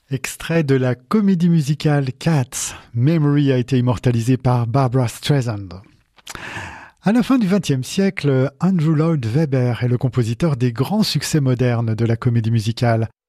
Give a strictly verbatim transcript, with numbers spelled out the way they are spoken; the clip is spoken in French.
Extrait de la comédie musicale Cats, Memory a été immortalisé par Barbra Streisand. À la fin du vingtième siècle, Andrew Lloyd Webber est le compositeur des grands succès modernes de la comédie musicale.